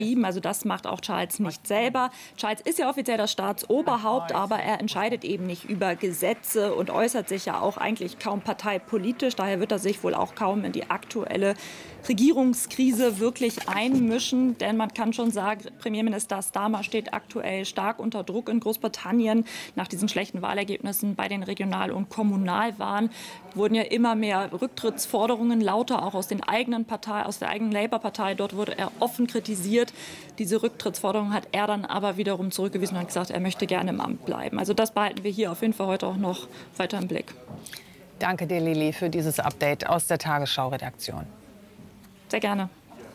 Also das macht auch Charles nicht selber. Charles ist ja offiziell das Staatsoberhaupt, aber er entscheidet eben nicht über Gesetze und äußert sich ja auch eigentlich kaum parteipolitisch. Daher wird er sich wohl auch kaum in die aktuelle Regierungskrise wirklich einmischen. Denn man kann schon sagen, Premierminister Starmer steht aktuell stark unter Druck in Großbritannien. Nach diesen schlechten Wahlergebnissen bei den Regional- und Kommunalwahlen wurden ja immer mehr Rücktrittsforderungen lauter, auch aus den eigenen Partei, aus der eigenen Labour-Partei. Dort wurde er offen kritisiert. Diese Rücktrittsforderung hat er dann aber wiederum zurückgewiesen und hat gesagt, er möchte gerne im Amt bleiben. Also das behalten wir hier auf jeden Fall heute auch noch weiter im Blick. Danke dir, Lili, für dieses Update aus der Tagesschau-Redaktion. Sehr gerne.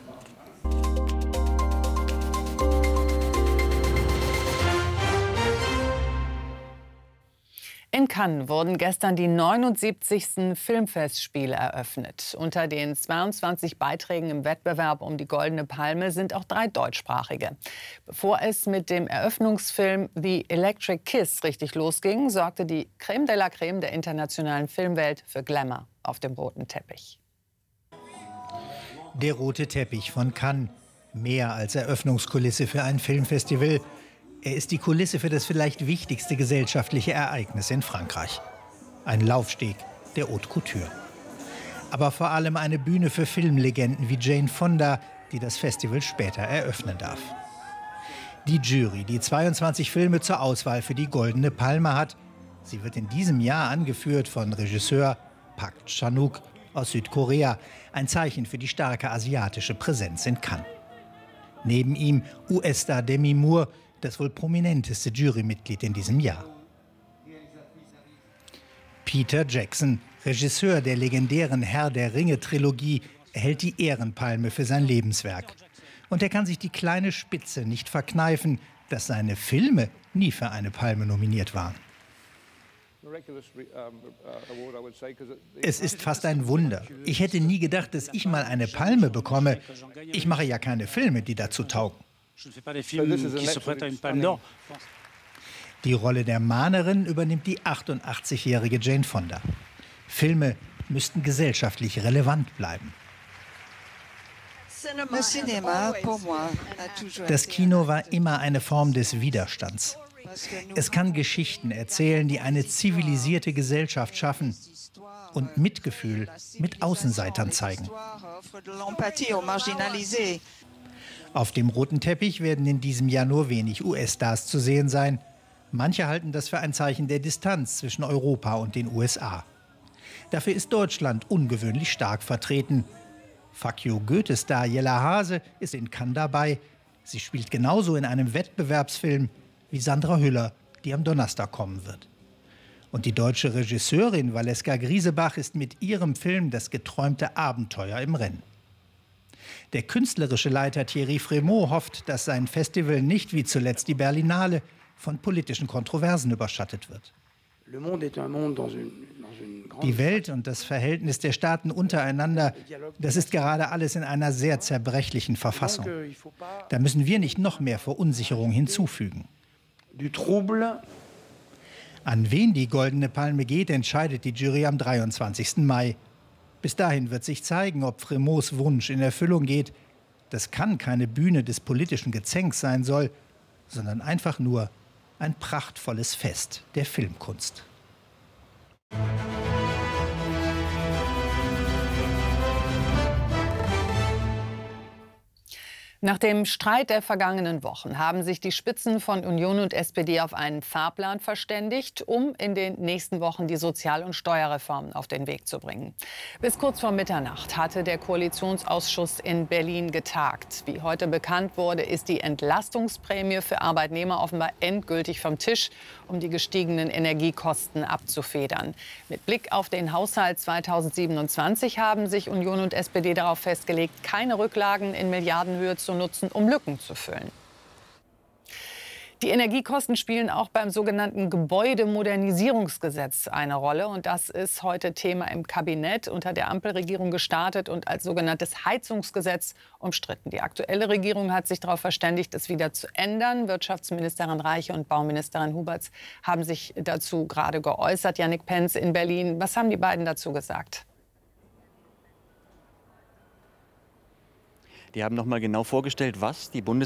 In Cannes wurden gestern die 79. Filmfestspiele eröffnet. Unter den 22 Beiträgen im Wettbewerb um die Goldene Palme sind auch 3 deutschsprachige. Bevor es mit dem Eröffnungsfilm The Electric Kiss richtig losging, sorgte die Creme de la Creme der internationalen Filmwelt für Glamour auf dem roten Teppich. Der rote Teppich von Cannes. Mehr als Eröffnungskulisse für ein Filmfestival. Er ist die Kulisse für das vielleicht wichtigste gesellschaftliche Ereignis in Frankreich. Ein Laufsteg der Haute Couture. Aber vor allem eine Bühne für Filmlegenden wie Jane Fonda, die das Festival später eröffnen darf. Die Jury, die 22 Filme zur Auswahl für die Goldene Palme hat. Sie wird in diesem Jahr angeführt von Regisseur Park Chan-wook aus Südkorea. Ein Zeichen für die starke asiatische Präsenz in Cannes. Neben ihm US-Star Demi Moore, das wohl prominenteste Jurymitglied in diesem Jahr. Peter Jackson, Regisseur der legendären Herr der Ringe-Trilogie, erhält die Ehrenpalme für sein Lebenswerk. Und er kann sich die kleine Spitze nicht verkneifen, dass seine Filme nie für eine Palme nominiert waren. Es ist fast ein Wunder. Ich hätte nie gedacht, dass ich mal eine Palme bekomme. Ich mache ja keine Filme, die dazu taugen. Die Rolle der Mahnerin übernimmt die 88-jährige Jane Fonda. Filme müssten gesellschaftlich relevant bleiben. Das Kino war immer eine Form des Widerstands. Es kann Geschichten erzählen, die eine zivilisierte Gesellschaft schaffen und Mitgefühl mit Außenseitern zeigen. Auf dem roten Teppich werden in diesem Jahr nur wenig US-Stars zu sehen sein. Manche halten das für ein Zeichen der Distanz zwischen Europa und den USA. Dafür ist Deutschland ungewöhnlich stark vertreten. Fuck you Goethe-Star Jella Hase ist in Cannes dabei. Sie spielt genauso in einem Wettbewerbsfilm wie Sandra Hüller, die am Donnerstag kommen wird. Und die deutsche Regisseurin Valeska Griesebach ist mit ihrem Film Das geträumte Abenteuer im Rennen. Der künstlerische Leiter Thierry Frémaux hofft, dass sein Festival nicht wie zuletzt die Berlinale von politischen Kontroversen überschattet wird. Die Welt und das Verhältnis der Staaten untereinander, das ist gerade alles in einer sehr zerbrechlichen Verfassung. Da müssen wir nicht noch mehr Verunsicherung hinzufügen. An wen die Goldene Palme geht, entscheidet die Jury am 23. Mai. Bis dahin wird sich zeigen, ob Frémaux' Wunsch in Erfüllung geht. Das kann keine Bühne des politischen Gezänks sein soll, sondern einfach nur ein prachtvolles Fest der Filmkunst. Nach dem Streit der vergangenen Wochen haben sich die Spitzen von Union und SPD auf einen Fahrplan verständigt, um in den nächsten Wochen die Sozial- und Steuerreformen auf den Weg zu bringen. Bis kurz vor Mitternacht hatte der Koalitionsausschuss in Berlin getagt. Wie heute bekannt wurde, ist die Entlastungsprämie für Arbeitnehmer offenbar endgültig vom Tisch, um die gestiegenen Energiekosten abzufedern. Mit Blick auf den Haushalt 2027 haben sich Union und SPD darauf festgelegt, keine Rücklagen in Milliardenhöhe zu nutzen, um Lücken zu füllen. Die Energiekosten spielen auch beim sogenannten Gebäudemodernisierungsgesetz eine Rolle. Und das ist heute Thema im Kabinett, unter der Ampelregierung gestartet und als sogenanntes Heizungsgesetz umstritten. Die aktuelle Regierung hat sich darauf verständigt, es wieder zu ändern. Wirtschaftsministerin Reiche und Bauministerin Huberts haben sich dazu gerade geäußert. Jannik Pentz in Berlin. Was haben die beiden dazu gesagt? Die haben noch mal genau vorgestellt, was die